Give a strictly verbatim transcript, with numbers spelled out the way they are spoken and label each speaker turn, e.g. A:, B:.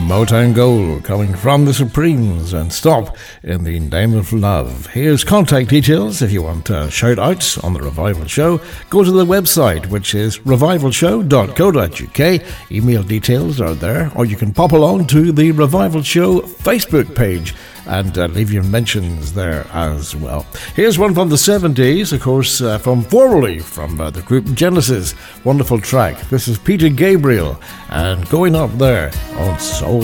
A: Motown Gold coming from the Supremes and Stop in the Name of Love. Here's contact details if you want uh, shout outs on the Revival Show. Go to the website, which is revival show dot co dot uk. Email details are there, or you can pop along to the Revival Show Facebook page and uh, leave your mentions there as well. Here's one from the seventies, of course, uh, from formerly from uh, the group Genesis. Wonderful track. This is Peter Gabriel and Going Up There on Soul